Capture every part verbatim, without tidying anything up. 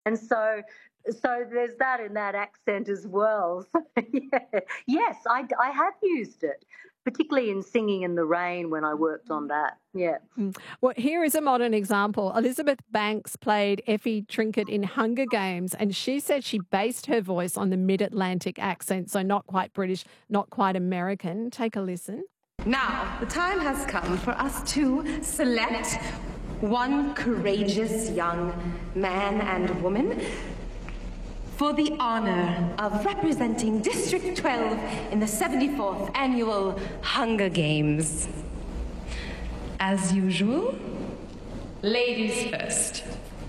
And so, so there's that in that accent as well. So, yeah. Yes, I, I have used it, particularly in Singing in the Rain when I worked on that. Yeah. Mm. Well, here is a modern example. Elizabeth Banks played Effie Trinket in Hunger Games, and she said she based her voice on the mid-Atlantic accent, so not quite British, not quite American. Take a listen. Now, the time has come for us to select one courageous young man and woman for the honor of representing District twelve in the seventy-fourth Annual Hunger Games. As usual, ladies first.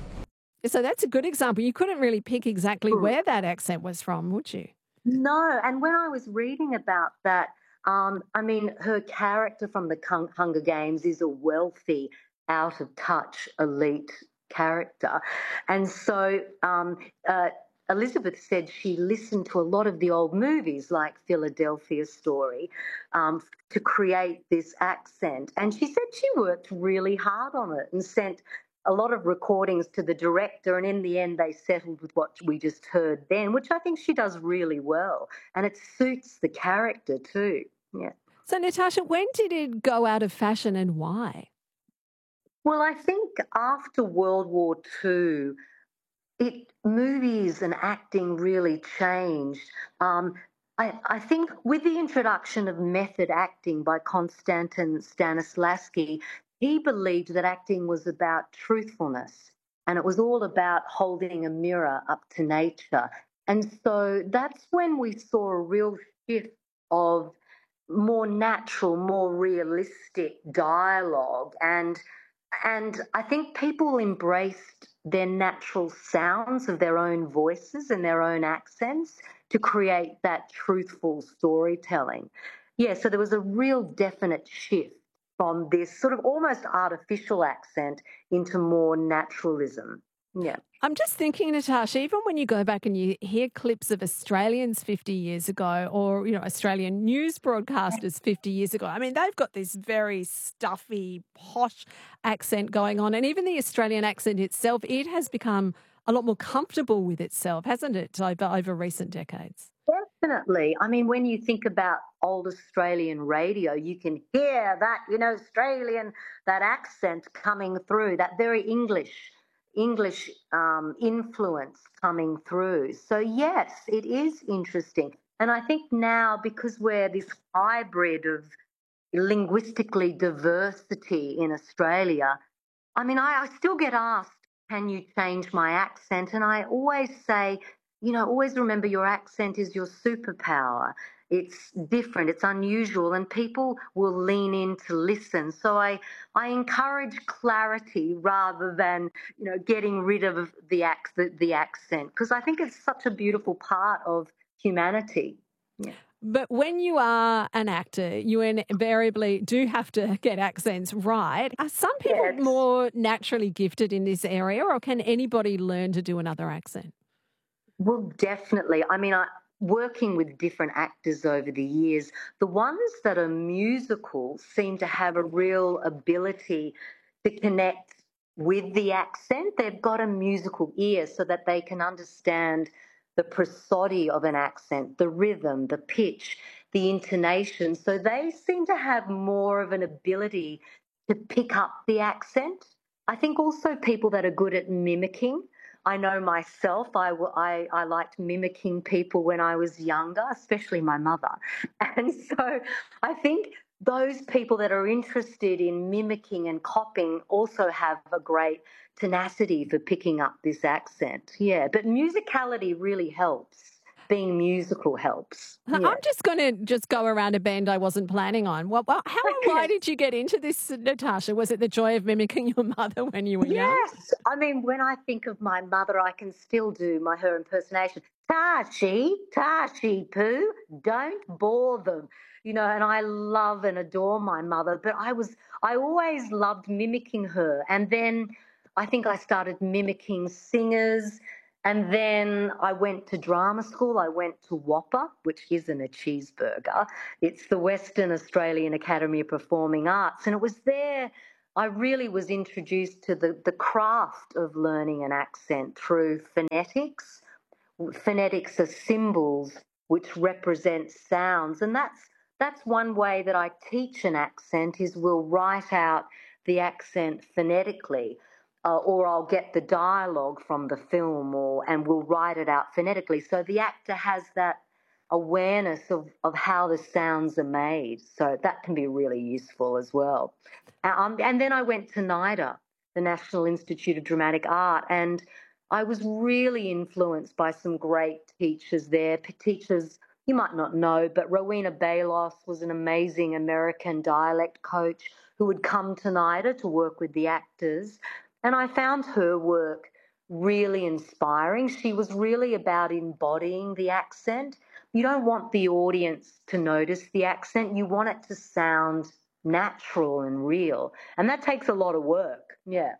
So that's a good example. You couldn't really pick exactly where that accent was from, would you? No, and when I was reading about that, um, I mean, her character from the Hunger Games is a wealthy, out of touch, elite character. And so um, uh, Elizabeth said she listened to a lot of the old movies like Philadelphia Story um, to create this accent. And she said she worked really hard on it and sent a lot of recordings to the director, and in the end they settled with what we just heard then, which I think she does really well, and it suits the character too. Yeah. So, Natasha, when did it go out of fashion and why? Well, I think after World War Two, it movies and acting really changed. Um, I, I think with the introduction of method acting by Konstantin Stanislavski, he believed that acting was about truthfulness and it was all about holding a mirror up to nature. And so that's when we saw a real shift of more natural, more realistic dialogue. And and I think people embraced their natural sounds of their own voices and their own accents to create that truthful storytelling. Yeah, so there was a real definite shift from this sort of almost artificial accent into more naturalism. Yeah. I'm just thinking, Natasha, even when you go back and you hear clips of Australians fifty years ago or, you know, Australian news broadcasters fifty years ago, I mean, they've got this very stuffy, posh accent going on. And even the Australian accent itself, it has become a lot more comfortable with itself, hasn't it, over, over recent decades? Definitely. I mean, when you think about old Australian radio, you can hear that, you know, Australian, that accent coming through, that very English, English um, influence coming through. So, yes, it is interesting. And I think now, because we're this hybrid of linguistically diversity in Australia, I mean, I, I still get asked, can you change my accent? And I always say, you know, always remember your accent is your superpower. It's different, it's unusual, and people will lean in to listen. So I, I encourage clarity rather than, you know, getting rid of the, ac- the, the accent, because I think it's such a beautiful part of humanity. Yeah. But when you are an actor, you invariably do have to get accents right. Are some people Yes. more naturally gifted in this area, or can anybody learn to do another accent? Well, definitely. I mean, I, working with different actors over the years, the ones that are musical seem to have a real ability to connect with the accent. They've got a musical ear so that they can understand the prosody of an accent, the rhythm, the pitch, the intonation. So they seem to have more of an ability to pick up the accent. I think also people that are good at mimicking. I know myself, I, I, I liked mimicking people when I was younger, especially my mother. And so I think those people that are interested in mimicking and copying also have a great tenacity for picking up this accent. Yeah, but musicality really helps. Being musical helps. Yeah. I'm just going to just go around a bend I wasn't planning on. Well, well how and why did you get into this, Natasha? Was it the joy of mimicking your mother when you were yes. young? Yes. I mean, when I think of my mother, I can still do my her impersonation. Tashi, Tashi Poo, don't bore them. You know, and I love and adore my mother, but I was, I always loved mimicking her. And then I think I started mimicking singers. And then I went to drama school. I went to WAAPA, which isn't a cheeseburger. It's the Western Australian Academy of Performing Arts. And it was there I really was introduced to the, the craft of learning an accent through phonetics. Phonetics are symbols which represent sounds, and that's that's one way that I teach an accent is we'll write out the accent phonetically, uh, or I'll get the dialogue from the film, or and we'll write it out phonetically. So the actor has that awareness of, of how the sounds are made. So that can be really useful as well. Um, and then I went to NIDA, the National Institute of Dramatic Art, and I was really influenced by some great teachers there, teachers you might not know, but Rowena Balos was an amazing American dialect coach who would come to NIDA to work with the actors. And I found her work really inspiring. She was really about embodying the accent. You don't want the audience to notice the accent. You want it to sound natural and real. And that takes a lot of work. Yeah.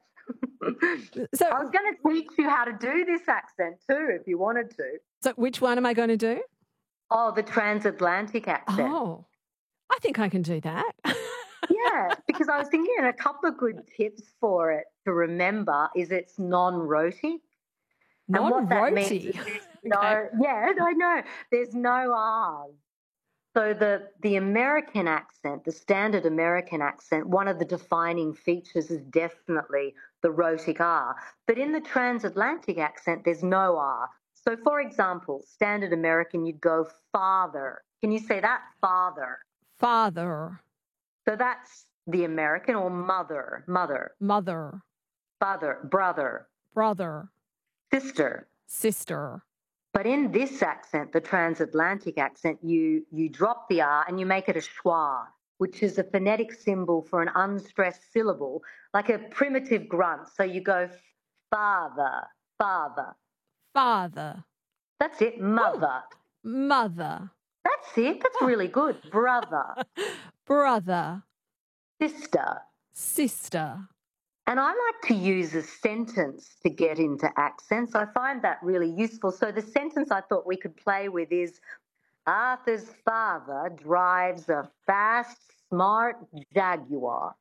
So I was going to teach you how to do this accent too, if you wanted to. So which one am I going to do? Oh, the transatlantic accent. Oh, I think I can do that. Yeah, because I was thinking a couple of good tips for it to remember is it's non-rhotic. Non-rhotic? No, okay. Yeah, I know. There's no R's. So the, the American accent, the standard American accent, one of the defining features is definitely the rhotic R. But in the transatlantic accent, there's no R. So, for example, standard American, you'd go father. Can you say that? Father. Father. So that's the American, or mother. Mother. Mother. Father. Brother. Brother. Sister. Sister. But in this accent, the transatlantic accent, you, you drop the R and you make it a schwa, which is a phonetic symbol for an unstressed syllable, like a primitive grunt. So you go father, father. Father. That's it. Mother. Oh, mother. That's it. That's oh. really good. Brother. Brother. Sister. Sister. And I like to use a sentence to get into accents. I find that really useful. So the sentence I thought we could play with is, Arthur's father drives a fast, smart Jaguar.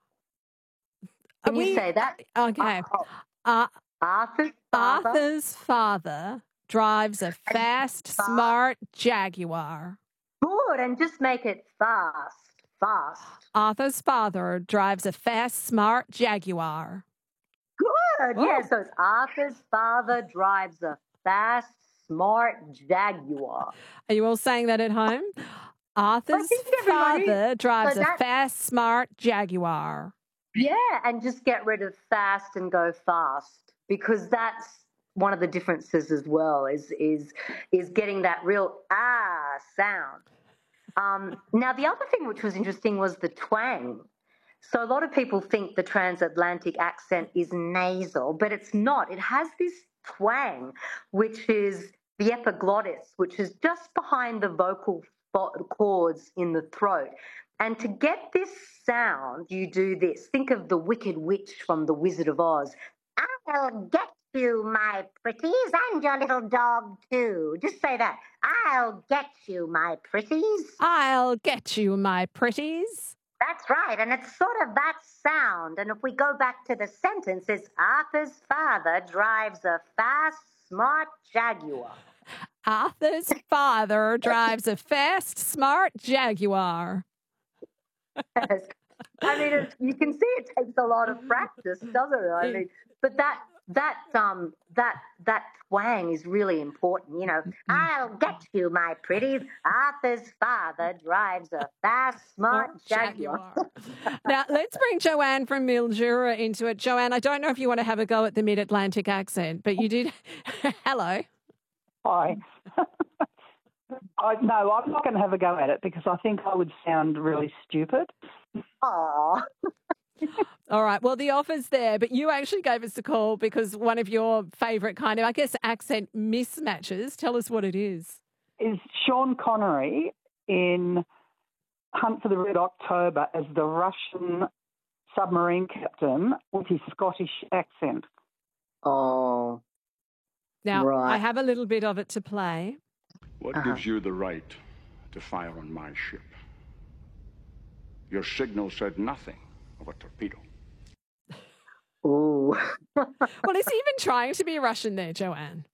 Can we, you say that? Okay. Uh, Arthur's father, Arthur's father drives a fast, smart Jaguar. Good, and just make it fast, fast. Arthur's father drives a fast, smart Jaguar. Good, oh. Yeah, so it's Arthur's father drives a fast, smart Jaguar. Are you all saying that at home? Arthur's father drives so that, a fast, smart Jaguar. Yeah, and just get rid of fast and go fast, because that's one of the differences as well, is is is getting that real ah sound. Um, now, the other thing which was interesting was the twang. So a lot of people think the transatlantic accent is nasal, but it's not. It has this twang, which is the epiglottis, which is just behind the vocal cords in the throat. And to get this sound, you do this. Think of the Wicked Witch from The Wizard of Oz. I'll get you, my pretties, and your little dog, too. Just say that. I'll get you, my pretties. I'll get you, my pretties. That's right, and it's sort of that sound. And if we go back to the sentence, it's Arthur's father drives a fast, smart Jaguar. Arthur's father drives a fast, smart Jaguar. Yes. I mean, it, you can see it takes a lot of practice, doesn't it? I mean, but that that um that that twang is really important. You know, I'll get you, my pretties. Arthur's father drives a fast, smart Jaguar. Now, let's bring Joanne from Mildura into it. Joanne, I don't know if you want to have a go at the Mid-Atlantic accent, but you did. Hello. Hi. I, no, I'm not going to have a go at it because I think I would sound really stupid. Aww. All right. Well, the offer's there, but you actually gave us a call because one of your favourite kind of, I guess, accent mismatches. Tell us what it is. Is Sean Connery in Hunt for the Red October as the Russian submarine captain with his Scottish accent. Oh. Now, right. I have a little bit of it to play. What uh-huh. gives you the right to fire on my ship? Your signal said nothing of a torpedo. Ooh. Well, is he even trying to be Russian there, Joanne?